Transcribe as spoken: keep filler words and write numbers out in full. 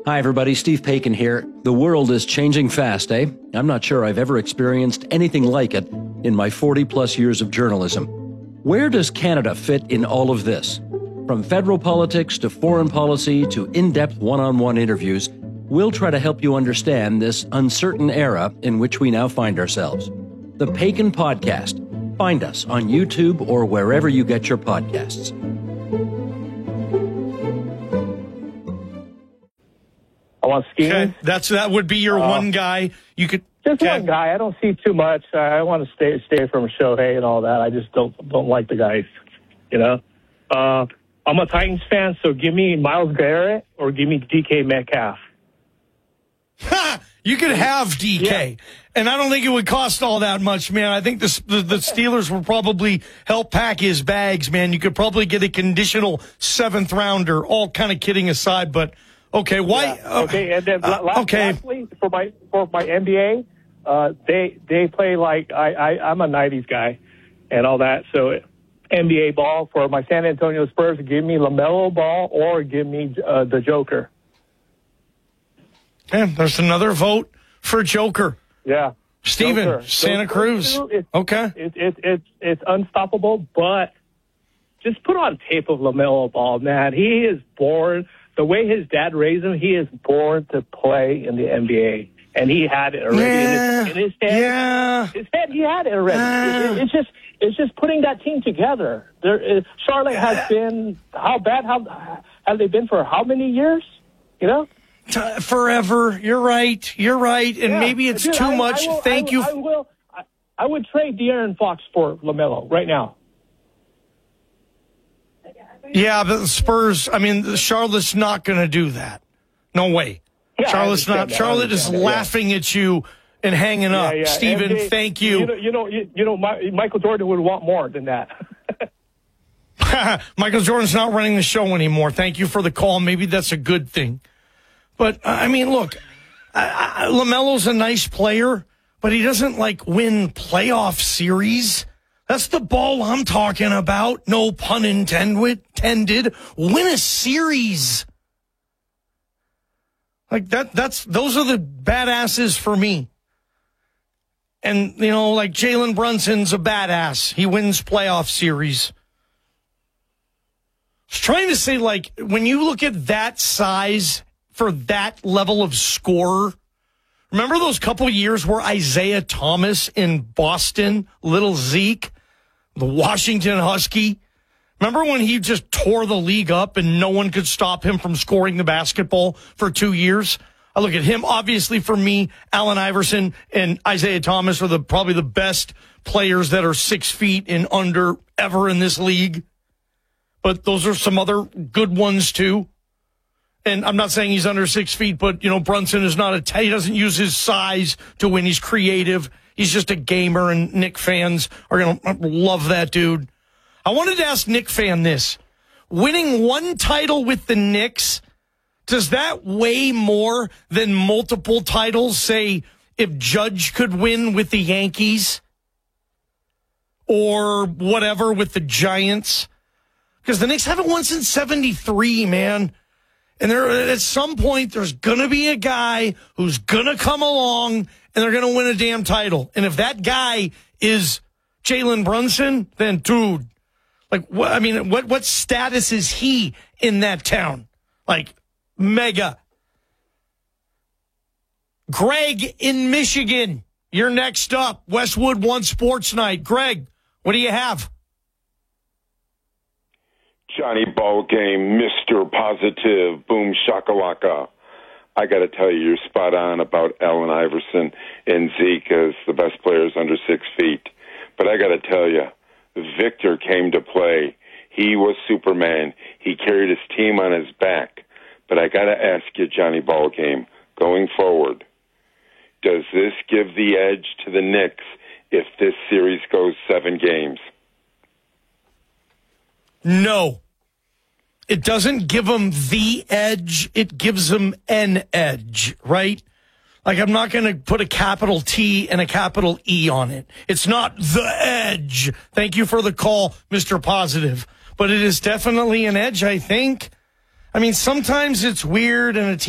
Hi, everybody. Steve Paikin here. The world is changing fast, eh? I'm not sure I've ever experienced anything like it in my forty-plus years of journalism. Where does Canada fit in all of this? From federal politics to foreign policy to in-depth one-on-one interviews, we'll try to help you understand this uncertain era in which we now find ourselves. The Paikin Podcast. Find us on YouTube or wherever you get your podcasts. I want skiing. Okay. That's that would be your uh, one guy. You could just okay. one guy. I don't see too much. Uh, I want to stay stay from Shohei and all that. I just don't don't like the guys. You know, uh, I'm a Titans fan, so give me Myles Garrett or give me D K Metcalf. Ha! You could have D K, yeah. and I don't think it would cost all that much, man. I think the, the the Steelers will probably help pack his bags, man. You could probably get a conditional seventh rounder. All kind of kidding aside, but. Okay, why? Yeah. Okay, and then uh, last, okay. lastly, for my for my N B A, uh, they they play like I, I I'm a nineties guy, and all that. So N B A ball for my San Antonio Spurs, give me LaMelo Ball or give me uh, the Joker. Yeah, there's another vote for Joker. Yeah, Steven, Joker. Santa Joker, Cruz. It's, okay, it, it, it's it's unstoppable, but just put on tape of LaMelo Ball, man. He is born. The way his dad raised him, he is born to play in the N B A, and he had it already yeah, in, his, in his head. Yeah, his head, he had it already. Uh, it, it's just, it's just putting that team together. There, uh, Charlotte has been how bad? How have they been for how many years? You know, T- forever. You're right. You're right, and yeah. maybe it's Dude, too I, much. I will, Thank I, you. I will. I, I would trade De'Aaron Fox for LaMelo right now. Yeah, but the Spurs, I mean, the Charlotte's not going to do that. No way. Yeah, Charlotte's not. that. Charlotte is that, laughing yeah. at you and hanging yeah, up. yeah. Steven, they, thank you. You know, you know, you, you know my, Michael Jordan would want more than that. Michael Jordan's not running the show anymore. Thank you for the call. Maybe that's a good thing. But, uh, I mean, look, I, I, LaMelo's a nice player, but he doesn't, like, win playoff series. That's the ball I'm talking about. No pun intended. Intended. Win a series. Like that. That's those are the badasses for me. And you know, like Jalen Brunson's a badass. He wins playoff series. I was trying to say, like, when you look at that size for that level of scorer. Remember those couple years where Isaiah Thomas in Boston, little Zeke, the Washington Husky. Remember when he just tore the league up and no one could stop him from scoring the basketball for two years? I look at him. Obviously, for me, Allen Iverson and Isaiah Thomas are the probably the best players that are six feet and under ever in this league. But those are some other good ones, too. And I'm not saying he's under six feet, but, you know, Brunson is not a t- he doesn't use his size to win. He's creative. He's just a gamer, and Knick fans are going to love that dude. I wanted to ask Knick fan this. Winning one title with the Knicks, does that weigh more than multiple titles, say, if Judge could win with the Yankees or whatever with the Giants? Because the Knicks haven't won since seventy-three, man. And there, at some point, there's going to be a guy who's going to come along and they're going to win a damn title. And if that guy is Jalen Brunson, then, dude, like, what, I mean, what, what status is he in that town? Like, mega. Greg in Michigan, you're next up. Westwood One Sports Night. Greg, what do you have? Johnny Ballgame, Mister Positive, boom shakalaka. I got to tell you, you're spot on about Allen Iverson and Zeke as the best players under six feet. But I got to tell you, Victor came to play. He was Superman. He carried his team on his back. But I got to ask you, Johnny Ballgame, going forward, does this give the edge to the Knicks if this series goes seven games? No. It doesn't give them the edge. It gives them an edge, right? Like, I'm not going to put a capital T and a capital E on it. It's not the edge. Thank you for the call, Mister Positive. But it is definitely an edge, I think. I mean, sometimes it's weird and a